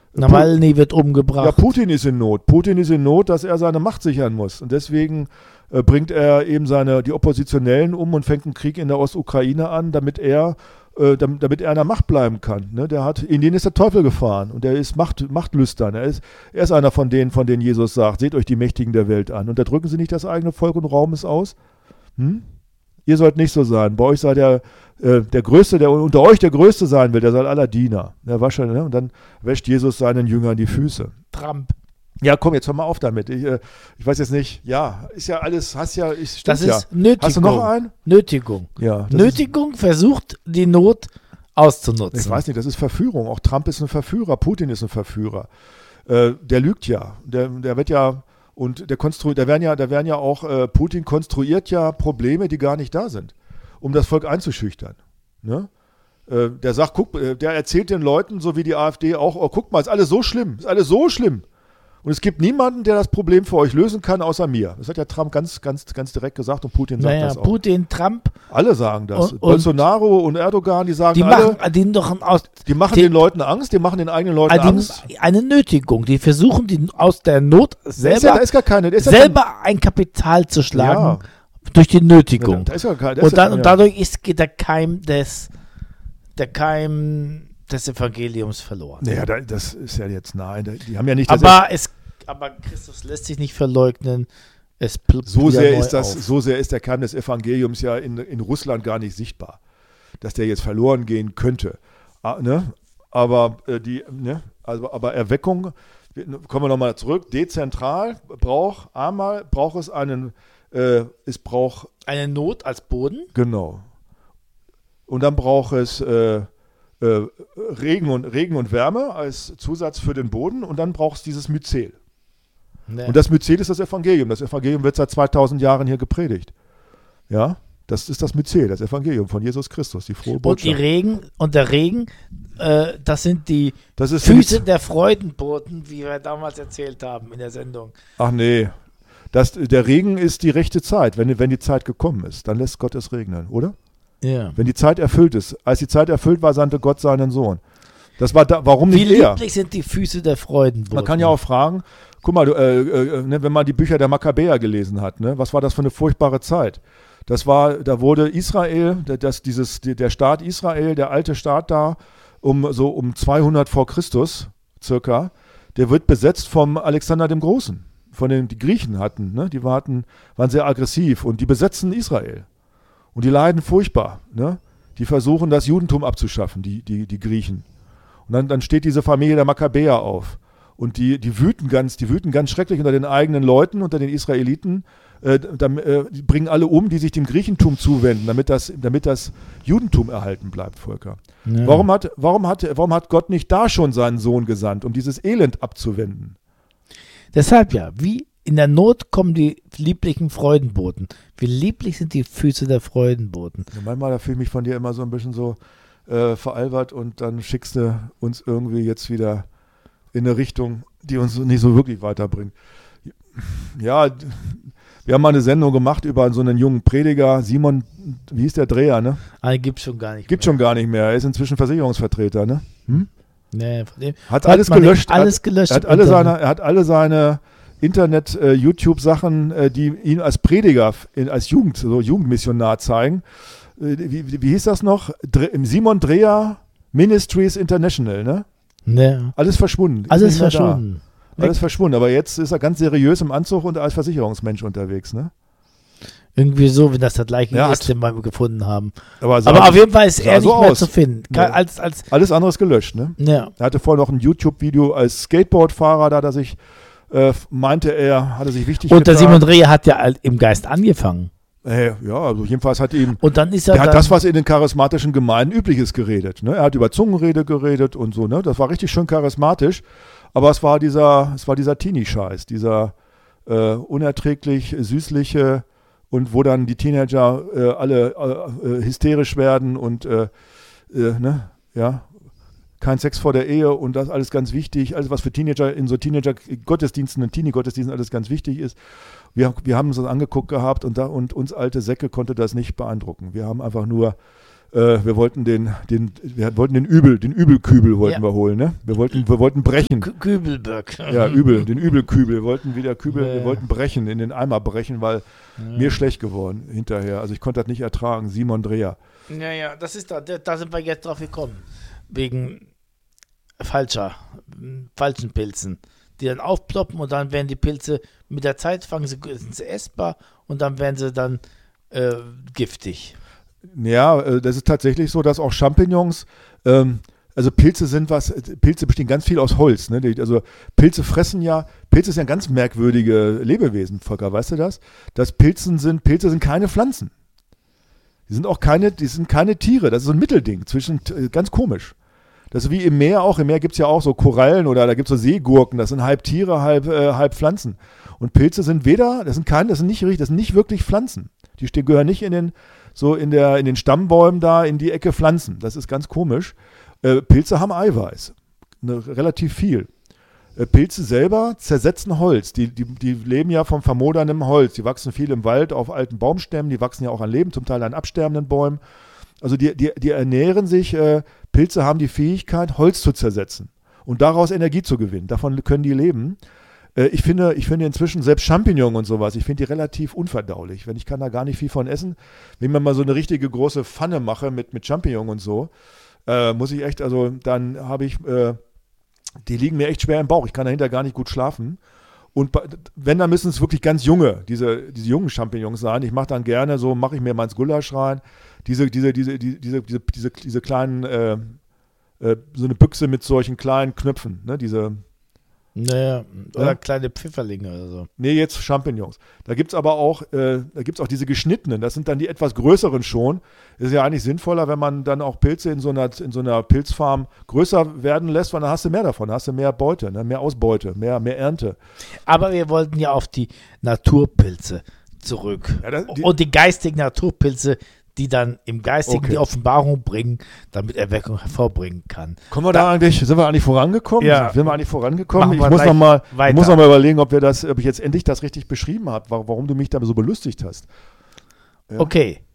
Nawalny wird umgebracht. Ja, Putin ist in Not. Putin ist in Not, dass er seine Macht sichern muss. Und deswegen bringt er eben die Oppositionellen um und fängt einen Krieg in der Ostukraine an, damit er an der Macht bleiben kann. Ne? In den ist der Teufel gefahren und der ist machtlüstern. Er ist einer von denen Jesus sagt, seht euch die Mächtigen der Welt an. Unterdrücken sie nicht das eigene Volk und rauben es aus? Ihr sollt nicht so sein. Bei euch sei der Größte, der unter euch der Größte sein will, der soll aller Diener. Der wasche, ne? Und dann wäscht Jesus seinen Jüngern die Füße. Trump. Ja, komm, jetzt hör mal auf damit. Ich weiß jetzt nicht. Ja, ist ja alles, Das ist ja. Nötigung. Hast du noch einen? Nötigung. Ja. Nötigung versucht, die Not auszunutzen. Ich weiß nicht, das ist Verführung. Auch Trump ist ein Verführer, Putin ist ein Verführer. Der lügt ja. Der wird ja, und da werden ja auch, Putin konstruiert ja Probleme, die gar nicht da sind, um das Volk einzuschüchtern. Ne? Der sagt, der erzählt den Leuten, so wie die AfD auch, oh, guck mal, ist alles so schlimm. Und es gibt niemanden, der das Problem für euch lösen kann, außer mir. Das hat ja Trump ganz, ganz, ganz direkt gesagt und Putin sagt das auch. Putin, Trump. Alle sagen das. Bolsonaro und Erdogan, die sagen die machen den Leuten Angst, die machen den eigenen Leuten Angst. Eine Nötigung. Die versuchen, aus der Not selber ein Kapital zu schlagen durch die Nötigung. Dadurch geht der Keim des Evangeliums verloren. Naja, das ist ja jetzt die haben ja nicht... Aber Christus lässt sich nicht verleugnen. So sehr ist der Keim des Evangeliums ja in Russland gar nicht sichtbar, dass der jetzt verloren gehen könnte. Ne? Aber Erweckung, kommen wir nochmal zurück, dezentral braucht es eine Not als Boden. Genau. Und dann braucht es Regen und Wärme als Zusatz für den Boden und dann braucht es dieses Myzel. Nee. Und das Myzel ist das Evangelium. Das Evangelium wird seit 2000 Jahren hier gepredigt. Ja, das ist das Myzel, das Evangelium von Jesus Christus, die frohe Botschaft. Und der Regen, das sind die Füße der Freudenboten, wie wir damals erzählt haben in der Sendung. Ach nee, der Regen ist die rechte Zeit. Wenn die Zeit gekommen ist, dann lässt Gott es regnen, oder? Ja. Wenn die Zeit erfüllt ist. Als die Zeit erfüllt war, sandte Gott seinen Sohn. Das war warum nicht er? Wie lieblich sind die Füße der Freudenboten? Man kann ja auch fragen, guck mal, wenn man die Bücher der Makkabäer gelesen hat, ne, was war das für eine furchtbare Zeit? Da wurde Israel, der Staat Israel, der alte Staat da, um 200 vor Christus circa, der wird besetzt vom Alexander dem Großen, die Griechen hatten, ne, die waren sehr aggressiv und die besetzen Israel. Und die leiden furchtbar. Ne? Die versuchen, das Judentum abzuschaffen, die Griechen. Und dann steht diese Familie der Makkabäer auf. Und die wüten ganz schrecklich unter den eigenen Leuten, unter den Israeliten. Die bringen alle um, die sich dem Griechentum zuwenden, damit das Judentum erhalten bleibt, Volker. Ja. Warum hat Gott nicht da schon seinen Sohn gesandt, um dieses Elend abzuwenden? Deshalb wie in der Not kommen die lieblichen Freudenboten. Wie lieblich sind die Füße der Freudenboten. Ja, manchmal, da fühle ich mich von dir immer so ein bisschen so veralbert und dann schickst du uns irgendwie jetzt wieder in eine Richtung, die uns nicht so wirklich weiterbringt. Ja, wir haben mal eine Sendung gemacht über so einen jungen Prediger, Simon, wie hieß der Dreher, ne? Gibt's schon gar nicht mehr. Gibt schon gar nicht mehr. Er ist inzwischen Versicherungsvertreter, ne? Nee, von dem hat alles gelöscht. Er hat alle seine Internet-YouTube-Sachen, die ihn als Prediger, als Jugendmissionar zeigen. Wie hieß das noch? Simon Dreher Ministries International, ne? Nee. Alles verschwunden. Alles verschwunden. Alles verschwunden. Aber jetzt ist er ganz seriös im Anzug und als Versicherungsmensch unterwegs, ne? Irgendwie so, wenn das gleiche ist, den wir gefunden haben. Aber auf jeden Fall ist er so nicht mehr zu finden. Ja. Alles andere ist gelöscht, ne? Ja. Er hatte vorher noch ein YouTube-Video als Skateboardfahrer, da hat er sich hatte sich wichtig Und der Simon Dreher hat ja im Geist angefangen. Ja, also jedenfalls hat ihm, und dann ist er hat das, was in den charismatischen Gemeinden üblich ist, geredet. Ne? Er hat über Zungenrede geredet und so, ne? Das war richtig schön charismatisch, aber es war dieser Teenie-Scheiß, dieser unerträglich süßliche und wo dann die Teenager alle hysterisch werden und ne? Ja, kein Sex vor der Ehe und das alles ganz wichtig, alles was für Teenager in so Teenager-Gottesdiensten und Teenie-Gottesdiensten alles ganz wichtig ist. Wir haben uns das angeguckt gehabt und uns alte Säcke konnte das nicht beeindrucken. Wir haben einfach nur Wir wollten den Übelkübel wollten wir holen, ne? Wir wollten brechen. Kübelböck. Ja, den Übelkübel. Wir wollten wieder wir wollten brechen, in den Eimer brechen, weil mir schlecht geworden hinterher. Also ich konnte das nicht ertragen. Simon Dreher. Ja, das ist da sind wir jetzt drauf gekommen. Wegen falschen Pilzen, die dann aufploppen und dann werden die Pilze mit der Zeit sind sie essbar und dann werden sie dann giftig. Ja, das ist tatsächlich so, dass auch Champignons, also Pilze bestehen ganz viel aus Holz. Ne? Also Pilze ist ja ein ganz merkwürdige Lebewesen, Volker, weißt du das? Pilze sind keine Pflanzen. Die sind keine Tiere, das ist so ein Mittelding ganz komisch. Das ist wie im Meer auch. Im Meer gibt es ja auch so Korallen oder da gibt es so Seegurken, das sind halb Tiere, halb Pflanzen. Und Pilze sind das sind nicht wirklich Pflanzen. Die gehören nicht in den Stammbäumen da in die Ecke Pflanzen. Das ist ganz komisch. Pilze haben Eiweiß. Relativ viel. Pilze selber zersetzen Holz. Die leben ja vom vermodernden Holz. Die wachsen viel im Wald auf alten Baumstämmen. Die wachsen ja auch an Leben, zum Teil an absterbenden Bäumen. Also die ernähren sich, Pilze haben die Fähigkeit, Holz zu zersetzen und daraus Energie zu gewinnen. Davon können die leben. Ich finde inzwischen selbst Champignons und sowas, ich finde die relativ unverdaulich. Ich kann da gar nicht viel von essen. Wenn man mal so eine richtige große Pfanne mache mit Champignons und so, muss ich echt, also dann habe ich, die liegen mir echt schwer im Bauch. Ich kann dahinter gar nicht gut schlafen. Und wenn, dann müssen es wirklich ganz diese jungen Champignons sein. Ich mache dann gerne mache ich mir mal ins Gulasch rein. Diese kleinen, so eine Büchse mit solchen kleinen Knöpfen, ne, oder kleine Pfifferlinge oder so. Nee, jetzt Champignons. Da gibt es aber auch, diese geschnittenen, das sind dann die etwas größeren schon. Ist ja eigentlich sinnvoller, wenn man dann auch Pilze in so einer Pilzfarm größer werden lässt, weil dann hast du mehr davon, hast du mehr Beute, ne? Mehr Ausbeute, mehr Ernte. Aber wir wollten ja auf die Naturpilze zurück. Ja, und die geistigen Naturpilze, die dann im Geistigen die Offenbarung bringen, damit Erweckung hervorbringen kann. Sind wir eigentlich vorangekommen? Ja. Sind wir eigentlich vorangekommen? Ich muss noch mal überlegen, ob ich jetzt endlich das richtig beschrieben habe, warum du mich da so belustigt hast. Ja. Okay.